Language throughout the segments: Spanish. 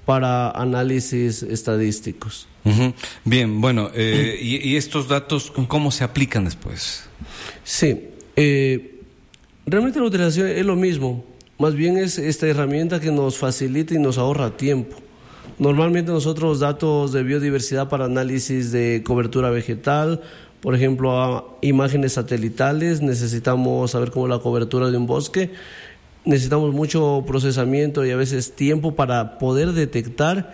para análisis estadísticos. Uh-huh. Bien, bueno, ¿y estos datos cómo se aplican después? Sí, realmente la utilización es lo mismo, más bien es esta herramienta que nos facilita y nos ahorra tiempo. Normalmente nosotros datos de biodiversidad para análisis de cobertura vegetal, por ejemplo, a imágenes satelitales, necesitamos saber cómo es la cobertura de un bosque, necesitamos mucho procesamiento y a veces tiempo para poder detectar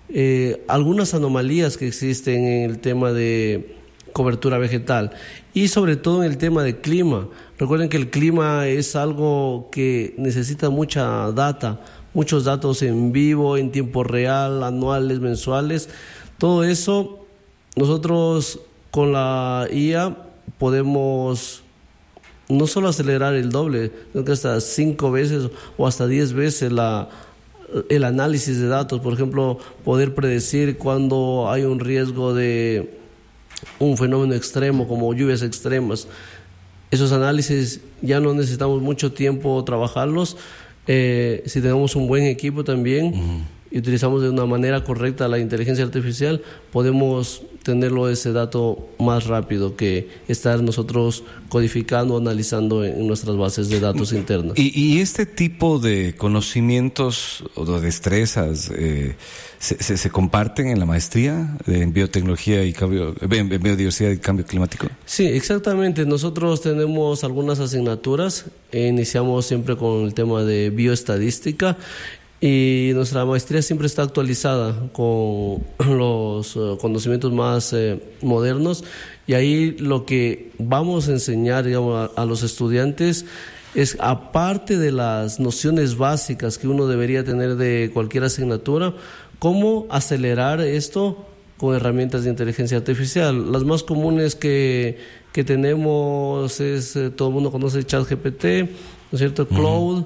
algunas anomalías que existen en el tema de cobertura vegetal y sobre todo en el tema de clima. Recuerden que el clima es algo que necesita mucha data, muchos datos en vivo, en tiempo real, anuales, mensuales. Todo eso nosotros con la IA podemos no solo acelerar el doble, sino que hasta 5 veces o hasta 10 veces el análisis de datos. Por ejemplo, poder predecir cuando hay un riesgo de un fenómeno extremo como lluvias extremas. Esos análisis ya no necesitamos mucho tiempo trabajarlos. Si tenemos un buen equipo también y utilizamos de una manera correcta la inteligencia artificial, podemos tenerlo ese dato más rápido que estar nosotros codificando, analizando en nuestras bases de datos internas. ¿Y este tipo de conocimientos o de destrezas se comparten en la maestría en biotecnología y en biodiversidad y cambio climático? Sí, exactamente. Nosotros tenemos algunas asignaturas. Iniciamos siempre con el tema de bioestadística. Y nuestra maestría siempre está actualizada con los conocimientos más modernos, y ahí lo que vamos a enseñar, digamos, a los estudiantes es, aparte de las nociones básicas que uno debería tener de cualquier asignatura, cómo acelerar esto con herramientas de inteligencia artificial. Las más comunes que tenemos es, todo el mundo conoce ChatGPT, ¿no es cierto? Claude,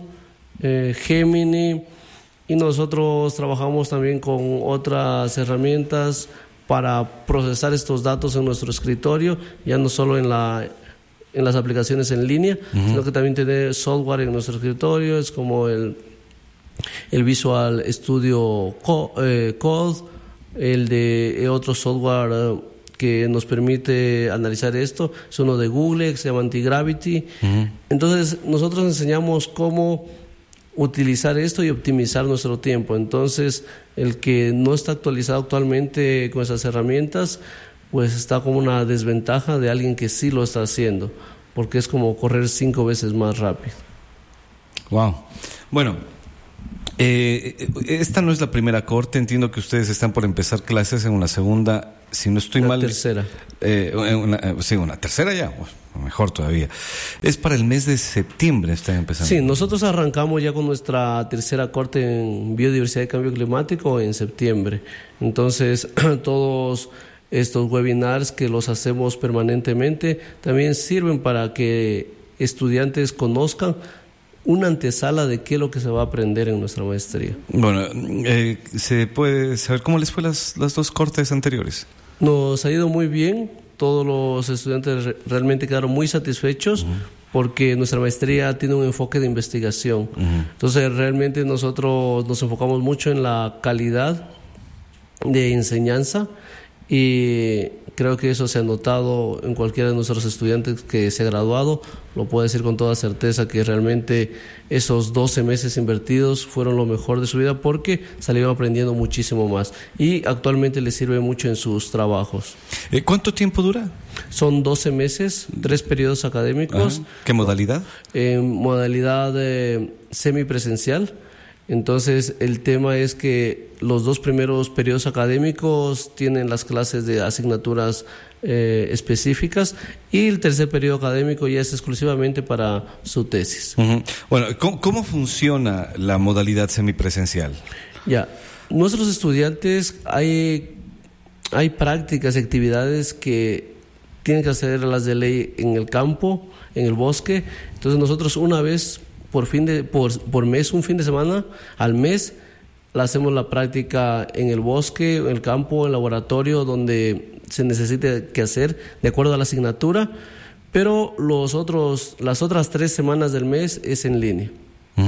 Gemini. Y nosotros trabajamos también con otras herramientas para procesar estos datos en nuestro escritorio, ya no solo en las aplicaciones en línea, sino que también tiene software en nuestro escritorio, es como el Visual Studio Code, el de otro software que nos permite analizar esto, es uno de Google, que se llama Antigravity. Entonces nosotros enseñamos cómo utilizar esto y optimizar nuestro tiempo. Entonces, el que no está actualizado actualmente con esas herramientas, pues está como una desventaja de alguien que sí lo está haciendo, porque es como correr 5 veces más rápido. Wow. Bueno, esta no es la primera corte. Entiendo que ustedes están por empezar clases en una segunda, si no estoy mal. Tercera. Sí, una tercera ya. Mejor todavía. Es para el mes de septiembre están empezando. Sí, nosotros arrancamos ya con nuestra tercera corte en biodiversidad y cambio climático en septiembre. Entonces, todos estos webinars que los hacemos permanentemente también sirven para que estudiantes conozcan una antesala de qué es lo que se va a aprender en nuestra maestría. Bueno, ¿se puede saber cómo les fue las 2 cortes anteriores? Nos ha ido muy bien. Todos los estudiantes realmente quedaron muy satisfechos porque nuestra maestría tiene un enfoque de investigación. Entonces, realmente nosotros nos enfocamos mucho en la calidad de enseñanza y creo que eso se ha notado en cualquiera de nuestros estudiantes que se ha graduado. Lo puedo decir con toda certeza que realmente esos 12 meses invertidos fueron lo mejor de su vida porque salieron aprendiendo muchísimo más y actualmente les sirve mucho en sus trabajos. ¿Cuánto tiempo dura? Son 12 meses, 3 periodos académicos. ¿Qué modalidad? Modalidad semipresencial. Entonces, el tema es que los 2 primeros periodos académicos tienen las clases de asignaturas específicas y el tercer periodo académico ya es exclusivamente para su tesis. Bueno, ¿cómo funciona la modalidad semipresencial? Ya, nuestros estudiantes hay prácticas y actividades que tienen que hacer las de ley en el campo, en el bosque. Entonces, nosotros una vez por mes, un fin de semana al mes, hacemos la práctica en el bosque, en el campo, en el laboratorio, donde se necesite que hacer de acuerdo a la asignatura, pero las otras 3 semanas del mes es en línea.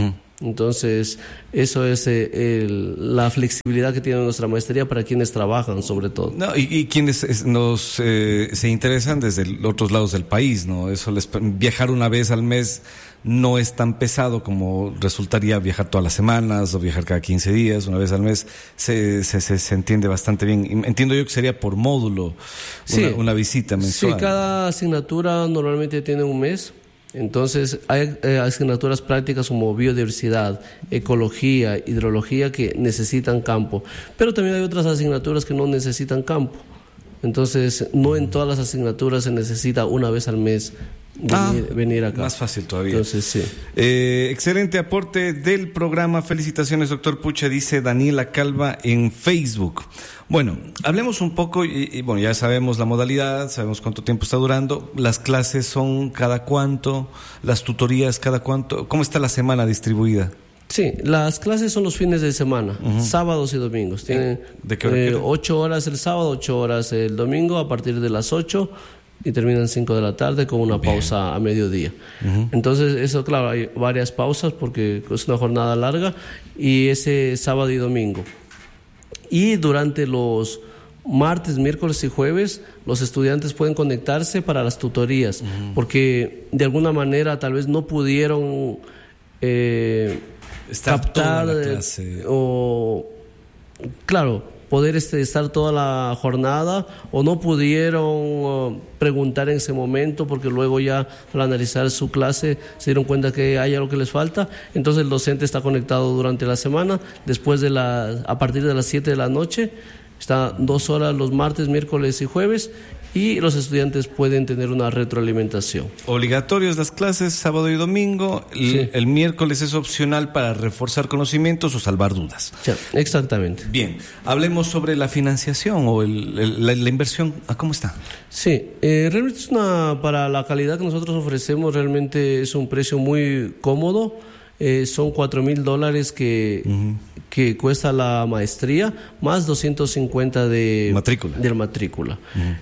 Entonces, eso es la flexibilidad que tiene nuestra maestría para quienes trabajan, sobre todo. No, y quienes se interesan desde otros lados del país, ¿no? Viajar una vez al mes no es tan pesado como resultaría viajar todas las semanas o viajar cada 15 días, una vez al mes. Se entiende bastante bien. Entiendo yo que sería por módulo, una visita mensual. Sí, cada asignatura normalmente tiene un mes. Entonces hay asignaturas prácticas como biodiversidad, ecología, hidrología que necesitan campo, pero también hay otras asignaturas que no necesitan campo. Entonces no en todas las asignaturas se necesita una vez al mes venir acá. Más fácil todavía. Entonces, sí. Excelente aporte del programa. Felicitaciones, doctor Puche, dice Daniela Calva en Facebook. Bueno, hablemos un poco, y bueno, ya sabemos la modalidad, sabemos cuánto tiempo está durando, las clases son cada cuánto, las tutorías cada cuánto, ¿cómo está la semana distribuida? Sí, las clases son los fines de semana, sábados y domingos. Tienen ¿de qué hora qué hora? 8 horas el sábado, 8 horas el domingo, a partir de las 8 y terminan 5 de la tarde con una pausa a mediodía. Entonces, eso, claro, hay varias pausas porque es una jornada larga, y ese sábado y domingo. Y durante los martes, miércoles y jueves, los estudiantes pueden conectarse para las tutorías, porque de alguna manera tal vez no pudieron captar toda la clase. O, claro, poder estar toda la jornada, o no pudieron preguntar en ese momento porque luego ya al analizar su clase se dieron cuenta que hay algo que les falta. Entonces el docente está conectado durante la semana, a partir de las 7 de la noche, está 2 horas los martes, miércoles y jueves, y los estudiantes pueden tener una retroalimentación. Obligatorios las clases sábado y domingo. Sí. El miércoles es opcional para reforzar conocimientos o salvar dudas. Sí, exactamente. Bien, hablemos sobre la financiación o la inversión. ¿Cómo está? Sí, realmente para la calidad que nosotros ofrecemos, realmente es un precio muy cómodo. Son $4,000 que cuesta la maestría, más 250 de matrícula.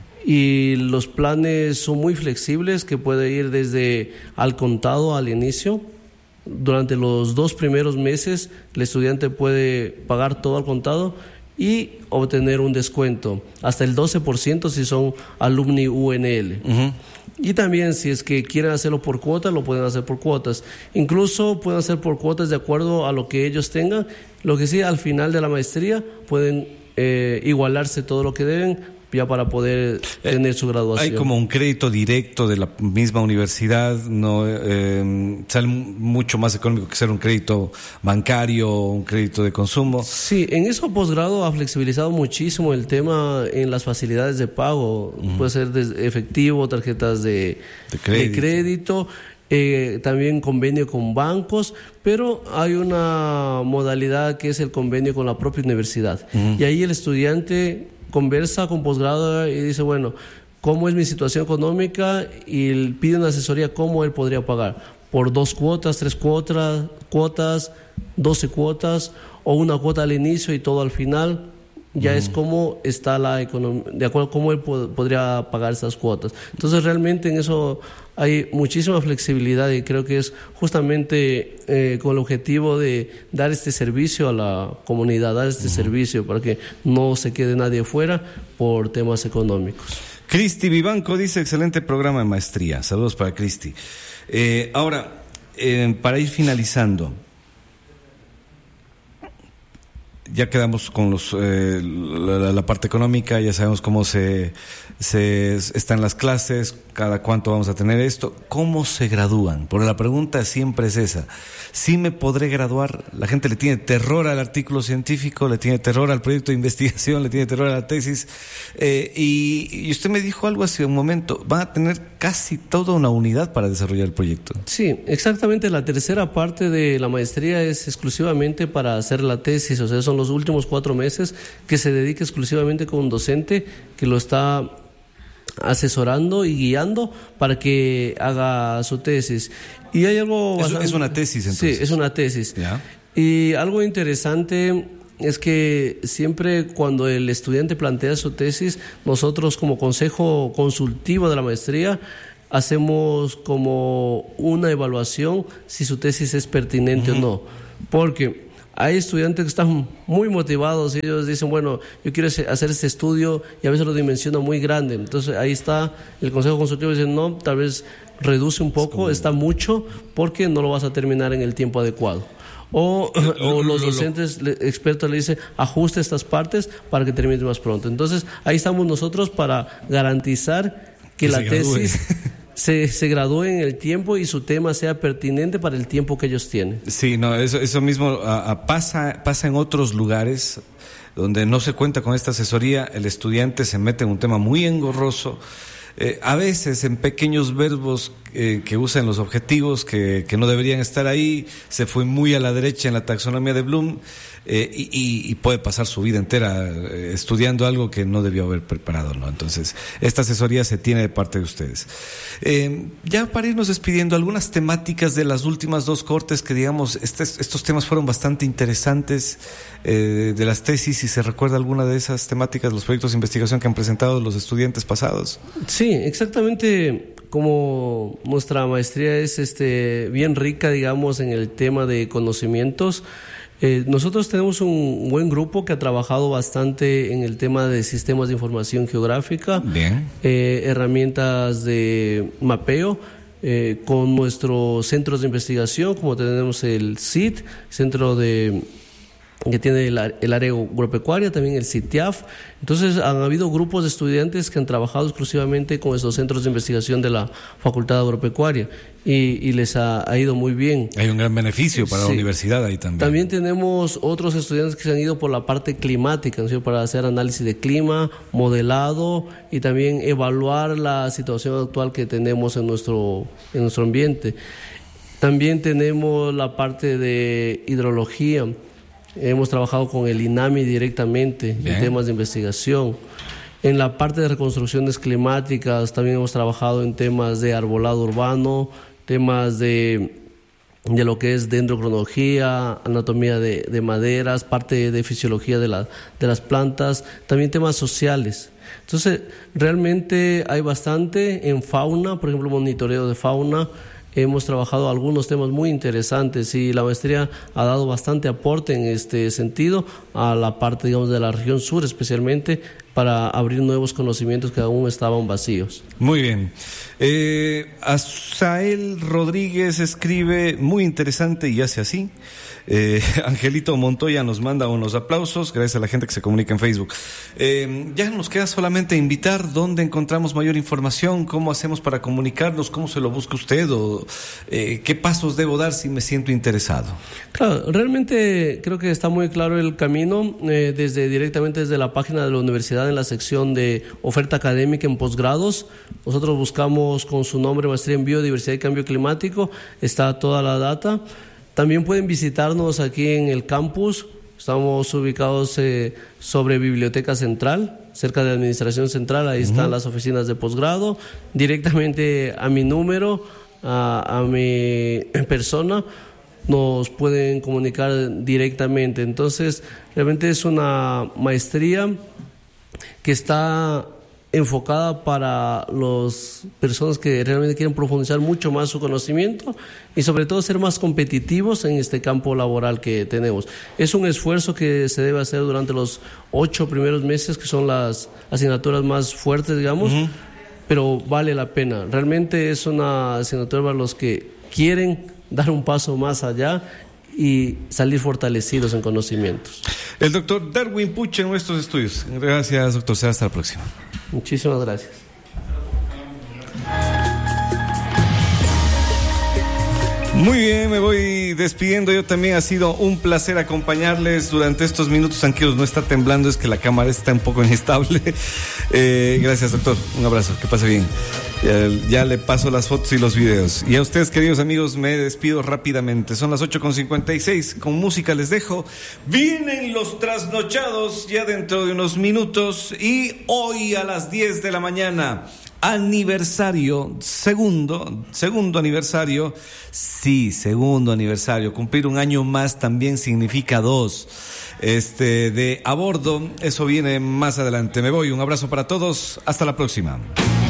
Y los planes son muy flexibles, que puede ir desde al contado al inicio. Durante los 2 primeros meses el estudiante puede pagar todo al contado y obtener un descuento hasta el 12% si son alumni UNL. Y también, si es que quieren hacerlo por cuotas, lo pueden hacer por cuotas. Incluso pueden hacer por cuotas de acuerdo a lo que ellos tengan. Lo que sí, al final de la maestría pueden igualarse todo lo que deben, ya para poder tener su graduación. Hay como un crédito directo de la misma universidad, no sale mucho más económico que ser un crédito bancario o un crédito de consumo. Sí, en eso posgrado ha flexibilizado muchísimo el tema en las facilidades de pago. Puede ser de efectivo, tarjetas de crédito. También convenio con bancos, pero hay una modalidad que es el convenio con la propia universidad. Y ahí el estudiante conversa con posgrado y dice, bueno, ¿cómo es mi situación económica? Y pide una asesoría cómo él podría pagar, por 2 cuotas, 3 cuotas, 12 cuotas, o una cuota al inicio y todo al final. Ya es cómo está la economía, de acuerdo a cómo él podría pagar esas cuotas. Entonces realmente en eso hay muchísima flexibilidad, y creo que es justamente con el objetivo de dar este servicio a la comunidad, dar este servicio para que no se quede nadie fuera por temas económicos. Cristi Vivanco dice, excelente programa de maestría. Saludos para Cristi. Ahora, para ir finalizando, ya quedamos con la parte económica, ya sabemos cómo se están las clases, cada cuánto vamos a tener esto. ¿Cómo se gradúan? Porque la pregunta siempre es esa. ¿Sí me podré graduar? La gente le tiene terror al artículo científico, le tiene terror al proyecto de investigación, le tiene terror a la tesis. Y usted me dijo algo hace un momento, van a tener casi toda una unidad para desarrollar el proyecto. Sí, exactamente. La tercera parte de la maestría es exclusivamente para hacer la tesis, o sea, son los últimos 4 meses que se dedica exclusivamente con un docente que lo está asesorando y guiando para que haga su tesis. Y hay algo bastante... Es una tesis, entonces. Sí, es una tesis. ¿Ya? Y algo interesante es que siempre cuando el estudiante plantea su tesis, nosotros como consejo consultivo de la maestría hacemos como una evaluación si su tesis es pertinente o no. porque hay estudiantes que están muy motivados y ellos dicen, bueno, yo quiero hacer este estudio, y a veces lo dimensiona muy grande. Entonces ahí está el consejo consultivo, dice, no, tal vez reduce un poco, está mucho, porque no lo vas a terminar en el tiempo adecuado. O los docentes expertos le dicen, ajuste estas partes para que termine más pronto. Entonces ahí estamos nosotros para garantizar que la tesis se gradúe en el tiempo y su tema sea pertinente para el tiempo que ellos tienen. Sí, no, eso mismo pasa en otros lugares donde no se cuenta con esta asesoría. El estudiante se mete en un tema muy engorroso, a veces en pequeños verbos que usan los objetivos que no deberían estar ahí. Se fue muy a la derecha en la taxonomía de Bloom, y puede pasar su vida entera estudiando algo que no debió haber preparado, ¿no? Entonces, esta asesoría se tiene de parte de ustedes. Ya para irnos despidiendo, algunas temáticas de las últimas 2 cortes que, digamos, estos temas fueron bastante interesantes, de las tesis, si se recuerda alguna de esas temáticas, los proyectos de investigación que han presentado los estudiantes pasados. Sí, exactamente. Como nuestra maestría es bien rica, digamos, en el tema de conocimientos, nosotros tenemos un buen grupo que ha trabajado bastante en el tema de sistemas de información geográfica, herramientas de mapeo, con nuestros centros de investigación, como tenemos el CIT, centro que tiene el área agropecuaria, también el CITIAF. Entonces han habido grupos de estudiantes que han trabajado exclusivamente con estos centros de investigación de la Facultad Agropecuaria, y les ha ido muy bien. Hay un gran beneficio para la universidad ahí también. También tenemos otros estudiantes que se han ido por la parte climática, ¿no? Para hacer análisis de clima, modelado, y también evaluar la situación actual que tenemos en nuestro ambiente. También tenemos la parte de hidrología. Hemos trabajado con el INAMI directamente en temas de investigación. En la parte de reconstrucciones climáticas también hemos trabajado en temas de arbolado urbano, temas de lo que es dendrocronología, anatomía de maderas, parte de fisiología de las plantas, también temas sociales. Entonces, realmente hay bastante en fauna, por ejemplo, monitoreo de fauna. Hemos trabajado algunos temas muy interesantes, y la maestría ha dado bastante aporte en este sentido a la parte, digamos, de la región sur, especialmente para abrir nuevos conocimientos que aún estaban vacíos. Muy bien. Azael Rodríguez escribe, muy interesante, y hace así. Angelito Montoya nos manda unos aplausos, gracias a la gente que se comunica en Facebook. Ya nos queda solamente invitar dónde encontramos mayor información, cómo hacemos para comunicarnos, cómo se lo busca usted, o qué pasos debo dar si me siento interesado. Claro, realmente creo que está muy claro el camino, directamente desde la página de la universidad, en la sección de oferta académica en posgrados. Nosotros buscamos con su nombre Maestría en Biodiversidad y Cambio Climático, está toda la data. También pueden visitarnos aquí en el campus. Estamos ubicados sobre Biblioteca Central, cerca de Administración Central. Ahí están las oficinas de posgrado. Directamente a mi número, a mi persona, nos pueden comunicar directamente. Entonces, realmente es una maestría que está enfocada para las personas que realmente quieren profundizar mucho más su conocimiento, y sobre todo ser más competitivos en este campo laboral que tenemos. Es un esfuerzo que se debe hacer durante los 8 primeros meses, que son las asignaturas más fuertes, digamos, pero vale la pena. Realmente es una asignatura para los que quieren dar un paso más allá y salir fortalecidos en conocimientos. El doctor Darwin Puche en nuestros estudios. Gracias, doctor. Será hasta la próxima. Muchísimas gracias. Muy bien, me voy despidiendo. Yo también, ha sido un placer acompañarles durante estos minutos. Tranquilos, no está temblando, es que la cámara está un poco inestable. Gracias, doctor. Un abrazo, que pase bien. Ya le paso las fotos y los videos. Y a ustedes, queridos amigos, me despido rápidamente. Son las 8:56. Con música les dejo. Vienen los trasnochados ya dentro de unos minutos. Y hoy a las 10 de la mañana, aniversario, segundo aniversario. Sí, segundo aniversario. Cumplir un año más también significa 2. De A Bordo, eso viene más adelante. Me voy, un abrazo para todos. Hasta la próxima.